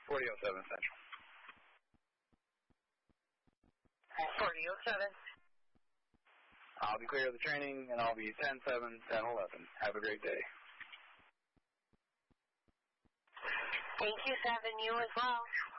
4007 Central. 4007. I'll be clear of the training, and I'll be 10-7, 10-11. Have a great day. Thank you, 7. You as well.